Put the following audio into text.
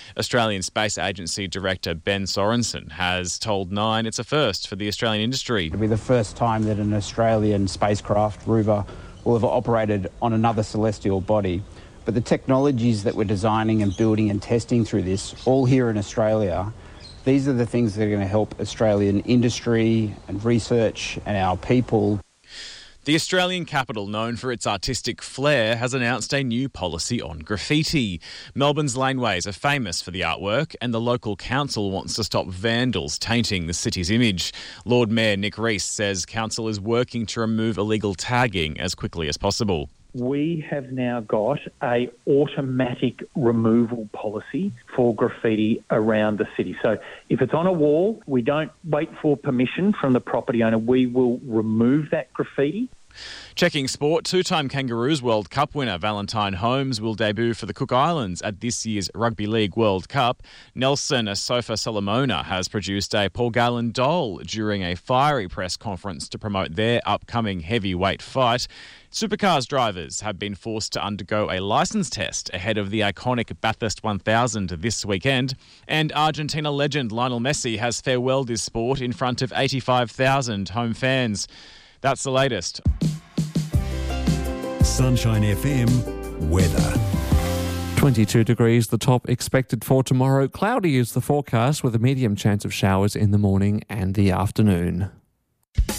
Australian Space Agency Director Ben Sorensen has told Nine it's a first for the Australian industry. It'll be the first time that an Australian spacecraft, rover, will have operated on another celestial body. But the technologies that we're designing and building and testing through this, all here in Australia, these are the things that are going to help Australian industry and research and our people. The Australian capital, known for its artistic flair, has announced a new policy on graffiti. Melbourne's laneways are famous for the artwork, and the local council wants to stop vandals tainting the city's image. Lord Mayor Nick Rees says council is working to remove illegal tagging as quickly as possible. We have now got a automatic removal policy for graffiti around the city. So if it's on a wall, we don't wait for permission from the property owner. We will remove that graffiti. Checking sport, two-time Kangaroos World Cup winner Valentine Holmes will debut for the Cook Islands at this year's Rugby League World Cup. Nelson Asofa Solomona has produced a Paul Gallen doll during a fiery press conference to promote their upcoming heavyweight fight. Supercars drivers have been forced to undergo a licence test ahead of the iconic Bathurst 1000 this weekend. And Argentina legend Lionel Messi has farewelled his sport in front of 85,000 home fans. That's the latest. Sunshine FM weather. 22 degrees, the top expected for tomorrow. Cloudy is the forecast with a medium chance of showers in the morning and the afternoon.